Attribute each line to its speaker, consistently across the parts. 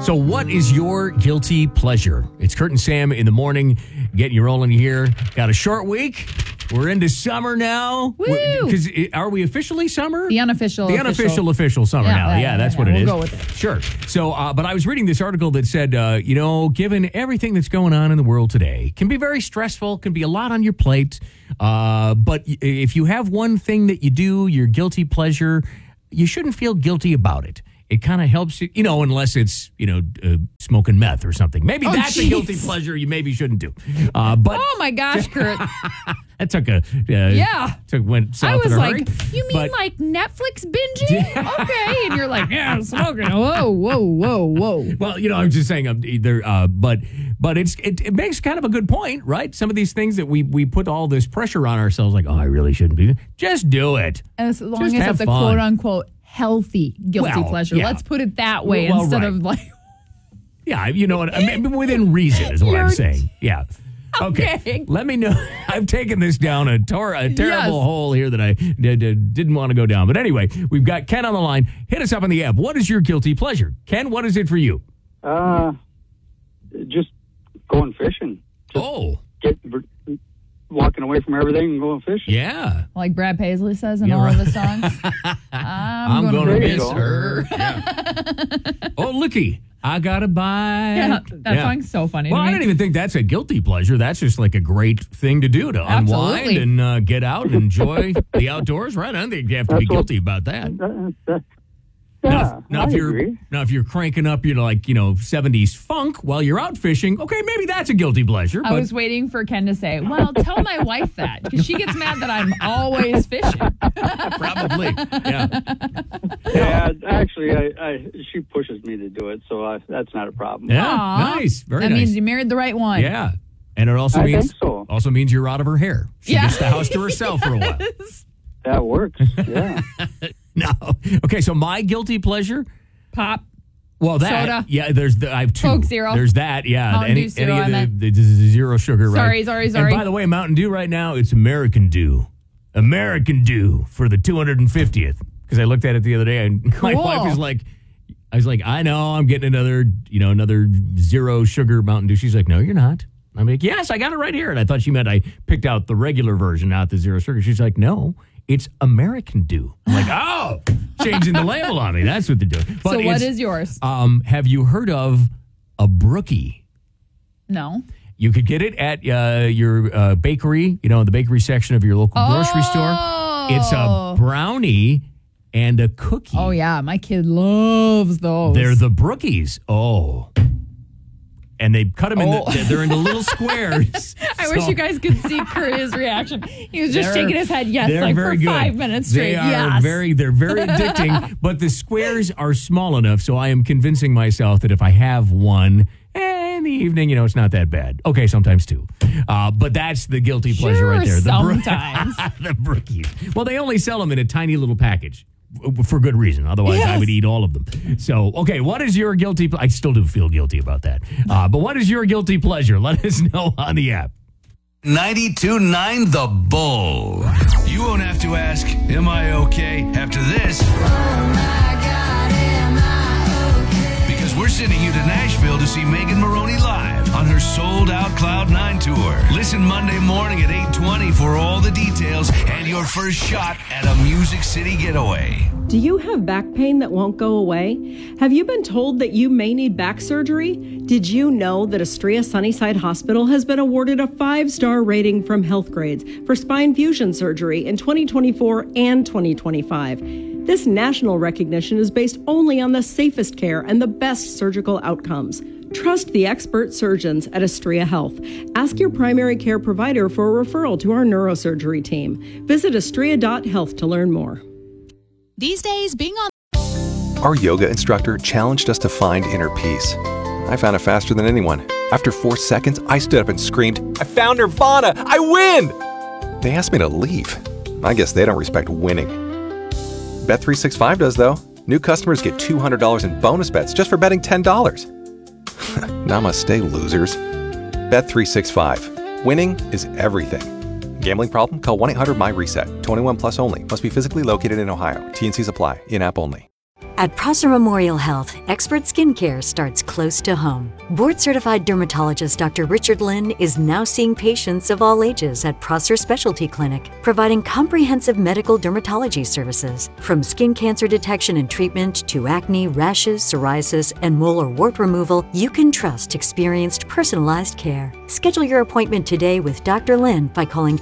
Speaker 1: So what is your guilty pleasure? It's Kurt and Sam in the morning, getting you rolling here. Got a short week. We're into summer now.
Speaker 2: Woo!
Speaker 1: Because are we officially summer?
Speaker 2: The unofficial
Speaker 1: summer now. Yeah, that's what it is.
Speaker 2: We'll go with it.
Speaker 1: Sure. So, but I was reading this article that said, given everything that's going on in the world today, can be very stressful, can be a lot on your plate. But if you have one thing that you do, your guilty pleasure, you shouldn't feel guilty about it. It kind of helps you, unless it's, smoking meth or something. Maybe that's a guilty pleasure you maybe shouldn't do. But
Speaker 2: oh my gosh, Kurt.
Speaker 1: that took a went south
Speaker 2: I was
Speaker 1: in a
Speaker 2: like,
Speaker 1: hurry.
Speaker 2: you mean like Netflix binging? Okay, and you're like, yeah, I'm smoking. Whoa.
Speaker 1: Well, I'm just saying, but it makes kind of a good point, right? Some of these things that we put all this pressure on ourselves, like, oh, I really shouldn't be. Just do it.
Speaker 2: As long
Speaker 1: Just
Speaker 2: as
Speaker 1: have
Speaker 2: it's a
Speaker 1: fun.
Speaker 2: quote unquote healthy guilty pleasure.
Speaker 1: Yeah.
Speaker 2: Let's put it that way instead of like.
Speaker 1: Yeah, you know what? I mean, within reason is what I'm saying. Yeah.
Speaker 2: Okay.
Speaker 1: Let me know. I've taken this down a terrible hole here that I didn't want to go down. But anyway, we've got Ken on the line. Hit us up on the app. What is your guilty pleasure? Ken, what is it for you?
Speaker 3: Just going fishing. Walking away from everything and going fishing.
Speaker 1: Yeah.
Speaker 2: Like Brad Paisley says in all of his songs. I'm going to miss her.
Speaker 1: Yeah. Oh, looky. I got a bite.
Speaker 2: Yeah, that song's so funny.
Speaker 1: Well, I don't even think that's a guilty pleasure. That's just like a great thing to do to unwind and get out and enjoy the outdoors, right? I don't think you have to be guilty about that.
Speaker 3: Yeah,
Speaker 1: now if you're cranking up your 70s funk while you're out fishing, okay, maybe that's a guilty pleasure.
Speaker 2: I was waiting for Ken to say, well, tell my wife that, because she gets mad that I'm always fishing.
Speaker 1: Probably, yeah.
Speaker 3: Yeah, actually, she pushes me to do it, so that's not a problem.
Speaker 1: Yeah,
Speaker 2: Aww.
Speaker 1: nice, very nice.
Speaker 2: That means you married the right one.
Speaker 1: Yeah, and it also means you're out of her hair. She gets the house to herself for a while.
Speaker 3: That works, yeah.
Speaker 1: No. Okay, so my guilty pleasure?
Speaker 2: Pop.
Speaker 1: Well, that.
Speaker 2: Soda.
Speaker 1: Yeah, I have two.
Speaker 2: Coke Zero.
Speaker 1: There's that, yeah.
Speaker 2: Mountain Dew Zero,
Speaker 1: any of the zero sugar, right?
Speaker 2: Sorry.
Speaker 1: And by the way, Mountain Dew right now, it's American Dew. American Dew for the 250th. Because I looked at it the other day, and my wife was like, I know, I'm getting another zero sugar Mountain Dew. She's like, no, you're not. I'm like, yes, I got it right here. And I thought she meant I picked out the regular version, not the zero sugar. She's like, no. It's American Dew. I'm like, oh, changing the label on me. That's what they're doing. But
Speaker 2: so what is yours?
Speaker 1: Have you heard of a Brookie?
Speaker 2: No.
Speaker 1: You could get it at your bakery, the bakery section of your local grocery store. It's a brownie and a cookie.
Speaker 2: Oh, yeah. My kid loves those.
Speaker 1: They're the Brookies. Oh. And they cut them they're into little squares.
Speaker 2: I wish you guys could see Kurt's reaction. He was just shaking his head yes, like for 5 minutes straight.
Speaker 1: They're very addicting, but the squares are small enough, so I am convincing myself that if I have one in the evening, it's not that bad. Okay, sometimes two. But that's the guilty pleasure right there.
Speaker 2: Sometimes.
Speaker 1: The Brookies. Well, they only sell them in a tiny little package. For good reason. Otherwise, I would eat all of them. So, okay, what is your guilty I still do feel guilty about that. But what is your guilty pleasure? Let us know on the app.
Speaker 4: 92.9 The Bull. You won't have to ask, am I okay? After this. Oh my God, am I okay? Because we're sending you to Nashville to see Megan Maroney live on her sold-out Cloud9 tour. Listen Monday morning at 8:20 for all the details and your first shot at a Music City getaway.
Speaker 5: Do you have back pain that won't go away? Have you been told that you may need back surgery? Did you know that Astrea Sunnyside Hospital has been awarded a 5-star rating from Healthgrades for spine fusion surgery in 2024 and 2025? This national recognition is based only on the safest care and the best surgical outcomes. Trust the expert surgeons at Astrea Health. Ask your primary care provider for a referral to our neurosurgery team. Visit astrea.health to learn more.
Speaker 6: These days, being on...
Speaker 7: Our yoga instructor challenged us to find inner peace. I found it faster than anyone. After 4 seconds, I stood up and screamed, I found Nirvana! I win! They asked me to leave. I guess they don't respect winning. Bet365 does, though. New customers get $200 in bonus bets just for betting $10. Namaste, losers. Bet365. Winning is everything. Gambling problem? Call 1-800-MY-RESET. 21 plus only. Must be physically located in Ohio. T&Cs apply. In-app only.
Speaker 8: At Prosser Memorial Health, expert skincare starts close to home. Board-certified dermatologist Dr. Richard Lynn is now seeing patients of all ages at Prosser Specialty Clinic, providing comprehensive medical dermatology services. From skin cancer detection and treatment to acne, rashes, psoriasis, and mole or wart removal, you can trust experienced, personalized care. Schedule your appointment today with Dr. Lynn by calling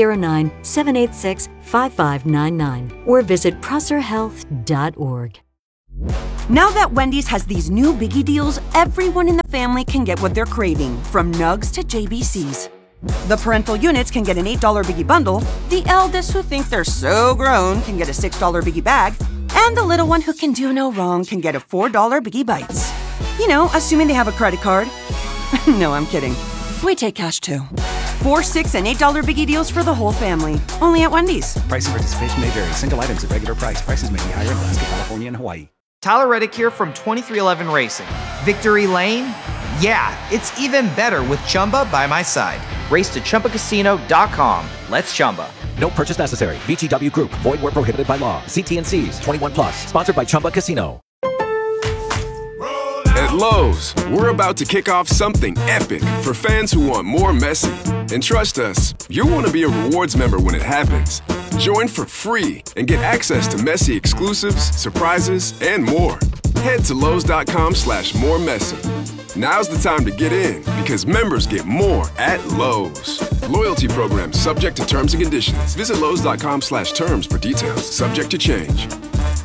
Speaker 8: 509-786-5599 or visit prosserhealth.org.
Speaker 9: Now that Wendy's has these new biggie deals, everyone in the family can get what they're craving, from nugs to JBCs. The parental units can get an $8 biggie bundle, the eldest who think they're so grown can get a $6 biggie bag, and the little one who can do no wrong can get a $4 biggie bites. You know, assuming they have a credit card. No, I'm kidding. We take cash too. 4, 6, and $8 biggie deals for the whole family. Only at Wendy's.
Speaker 10: Price and participation may vary. Single items at regular price. Prices may be higher in Alaska, California, and Hawaii.
Speaker 11: Tyler Reddick here from 2311 Racing. Victory Lane? Yeah, it's even better with Chumba by my side. Race to ChumbaCasino.com. Let's Chumba.
Speaker 12: No purchase necessary. VGW Group. Void where prohibited by law. See T&Cs. 21 plus. Sponsored by Chumba Casino.
Speaker 13: At Lowe's, we're about to kick off something epic for fans who want more Messi. And trust us, you'll want to be a rewards member when it happens. Join for free and get access to Messi exclusives, surprises, and more. Head to Lowe's.com/moremessi. Now's the time to get in because members get more at Lowe's. Loyalty program subject to terms and conditions. Visit Lowe's.com/terms for details. Subject to change.